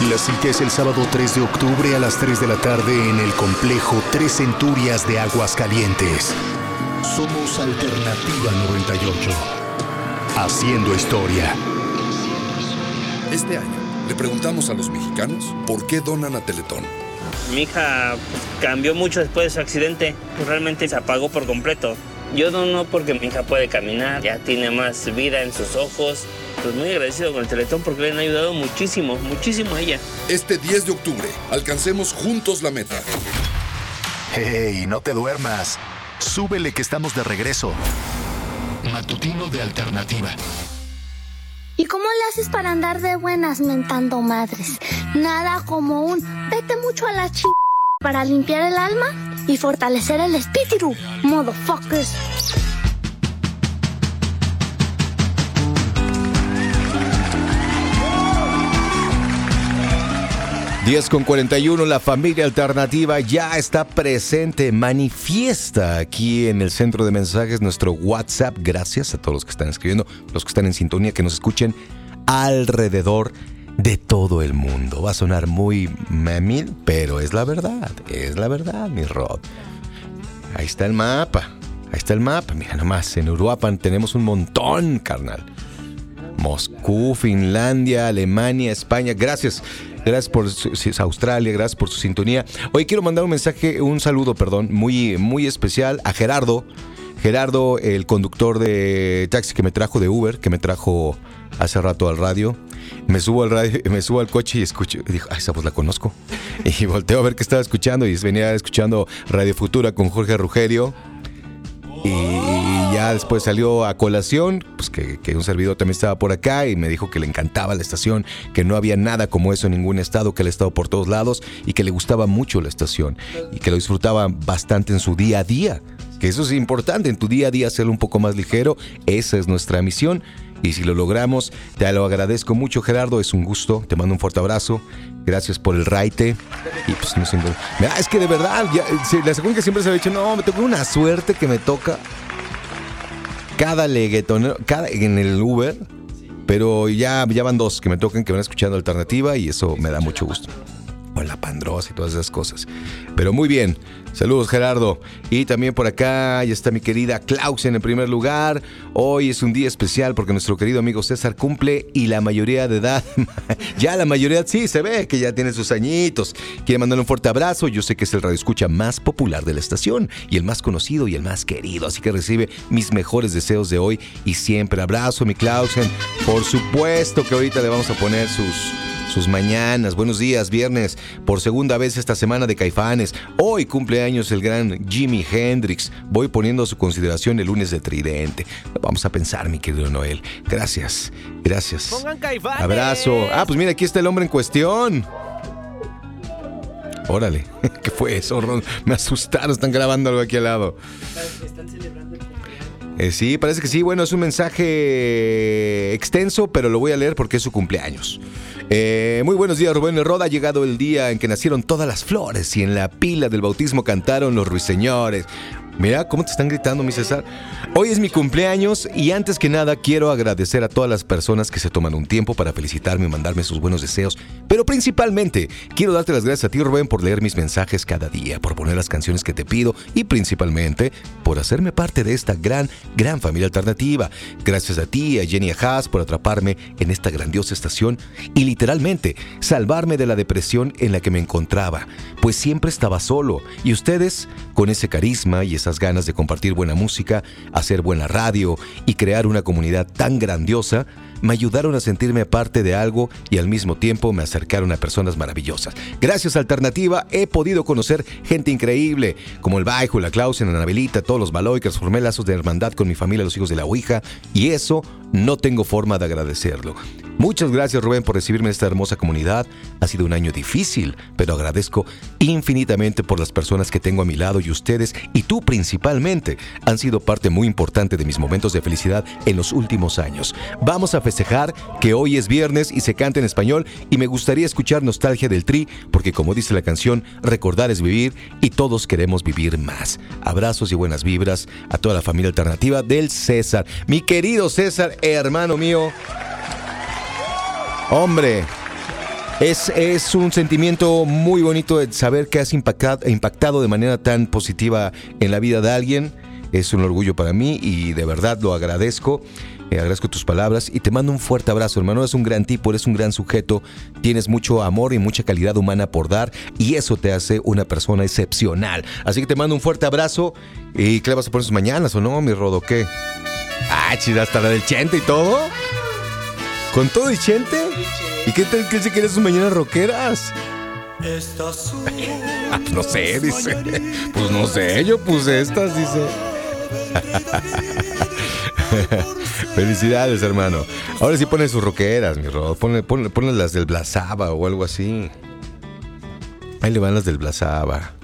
La cita es el sábado 3 de octubre a las 3 de la tarde en el complejo Tres Centurias de Aguascalientes. Somos Alternativa 98. Haciendo historia. Este año le preguntamos a los mexicanos por qué donan a Teletón. Mi hija cambió mucho después de su accidente. Realmente se apagó por completo. Yo dono porque mi hija puede caminar, ya tiene más vida en sus ojos. Pues muy agradecido con el Teletón porque le han ayudado muchísimo, muchísimo a ella. Este 10 de octubre, alcancemos juntos la meta. ¡Hey, no te duermas! Súbele que estamos de regreso. Matutino de Alternativa. ¿Y cómo le haces para andar de buenas mentando madres? Nada como un vete mucho a la para limpiar el alma y fortalecer el espíritu, motherfuckers. 10:41, la familia Alternativa ya está presente, manifiesta aquí en el centro de mensajes, nuestro WhatsApp. Gracias a todos los que están escribiendo, los que están en sintonía, que nos escuchen alrededor de todo el mundo. Va a sonar muy mamil, pero es la verdad, mi Rod. Ahí está el mapa, mira nomás, en Uruapan tenemos un montón, carnal. Moscú, Finlandia, Alemania, España, gracias por Australia, gracias por su sintonía. Hoy quiero mandar un saludo, muy, muy especial a Gerardo, el conductor de taxi que me trajo de Uber, que me trajo hace rato al radio. Me subo al coche y escucho, y dijo, esa voz la conozco. Y volteo a ver qué estaba escuchando y venía escuchando Radio Futura con Jorge Rugerio. Y ya después salió a colación, pues que un servidor también estaba por acá y me dijo que le encantaba la estación, que no había nada como eso en ningún estado, que él ha estado por todos lados y que le gustaba mucho la estación y que lo disfrutaba bastante en su día a día. Que eso es importante, en tu día a día hacerlo un poco más ligero, esa es nuestra misión. Y si lo logramos, te lo agradezco mucho, Gerardo, es un gusto, te mando un fuerte abrazo, gracias por el raite. Y pues no sé, es que de verdad, la segunda que siempre se había dicho, no, me tocó una suerte que me toca cada leguetonero, en el Uber, pero ya van dos que me tocan, que van escuchando Alternativa y eso me da mucho gusto. Con la Pandrosa y todas esas cosas. Pero muy bien, saludos Gerardo. Y también por acá ya está mi querida Clausen en primer lugar. Hoy es un día especial porque nuestro querido amigo César cumple y la mayoría de edad, ya la mayoría sí se ve que ya tiene sus añitos. Quiere mandarle un fuerte abrazo. Yo sé que es el radioescucha más popular de la estación y el más conocido y el más querido. Así que recibe mis mejores deseos de hoy y siempre. Abrazo, mi Clausen. Por supuesto que ahorita le vamos a poner sus mañanas. Buenos días, viernes, por segunda vez esta semana de Caifanes. Hoy cumpleaños el gran Jimi Hendrix. Voy poniendo a su consideración el lunes de Tridente. Vamos a pensar, mi querido Noel. Gracias. Pongan Caifanes. Abrazo. Pues mira, aquí está el hombre en cuestión. Órale, ¿qué fue eso, Ron? Me asustaron, están grabando algo aquí al lado. Están celebrando el cumpleaños. Sí, parece que sí. Bueno, es un mensaje extenso, pero lo voy a leer porque es su cumpleaños. Muy buenos días, Rubén y Rod. Ha llegado el día en que nacieron todas las flores y en la pila del bautismo cantaron los ruiseñores. Mira cómo te están gritando, mi César. Hoy es mi cumpleaños y antes que nada quiero agradecer a todas las personas que se toman un tiempo para felicitarme y mandarme sus buenos deseos. Pero principalmente quiero darte las gracias a ti, Rubén, por leer mis mensajes cada día, por poner las canciones que te pido y principalmente por hacerme parte de esta gran familia Alternativa. Gracias a ti y a Jenny Haas por atraparme en esta grandiosa estación y literalmente salvarme de la depresión en la que me encontraba, pues siempre estaba solo y ustedes, con ese carisma y esas ganas de compartir buena música, hacer buena radio y crear una comunidad tan grandiosa, me ayudaron a sentirme parte de algo y al mismo tiempo me acercaron a personas maravillosas. Gracias a Alternativa he podido conocer gente increíble, como el Baijo, la Clausen, la Anabelita, todos los Baloikers, formé lazos de hermandad con mi familia, los hijos de la Ouija, y eso no tengo forma de agradecerlo. Muchas gracias, Rubén, por recibirme en esta hermosa comunidad. Ha sido un año difícil, pero agradezco infinitamente por las personas que tengo a mi lado y ustedes, y tú principalmente, han sido parte muy importante de mis momentos de felicidad en los últimos años. Vamos a festejar que hoy es viernes y se canta en español y me gustaría escuchar Nostalgia del Tri, porque como dice la canción, recordar es vivir y todos queremos vivir más. Abrazos y buenas vibras a toda la familia Alternativa del César. Mi querido César, hermano mío. Hombre, Es un sentimiento muy bonito de saber que has impactado de manera tan positiva en la vida de alguien. Es un orgullo para mí y de verdad lo agradezco. Agradezco tus palabras y te mando un fuerte abrazo, hermano. Eres un gran tipo, eres un gran sujeto. Tienes mucho amor y mucha calidad humana por dar y eso te hace una persona excepcional. Así que te mando un fuerte abrazo. ¿Y qué le vas a poner sus mañanas o no, mi Rodo? ¿Qué? Ah, chida, hasta la del Chente y todo. ¿Con todo y Chente? ¿Y qué tal que se quieren sus mañanas rockeras? Pues no sé, dice. Pues no sé, yo puse estas, dice. Felicidades, hermano. Ahora sí pone sus rockeras, mi Rodo. Ponle las del Blasaba o algo así. Ahí le van las del Blasaba.